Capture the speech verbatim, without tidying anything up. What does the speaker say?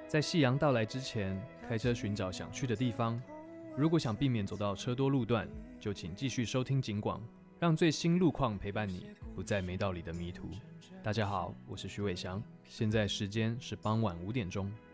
在夕阳到来之前，开车寻找想去的地方。如果想避免走到车多路段，就请继续收听警广，让最新路况陪伴你，不再没道理的迷途。大家好，我是徐伟翔，现在时间是傍晚五点钟。